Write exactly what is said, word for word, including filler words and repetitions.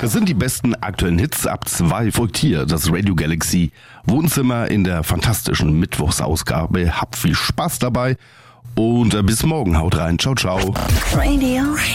Das sind die besten aktuellen Hits. Ab zwei folgt hier das Radio Galaxy Wohnzimmer in der fantastischen Mittwochsausgabe. Habt viel Spaß dabei und bis morgen. Haut rein. Ciao, ciao. Radio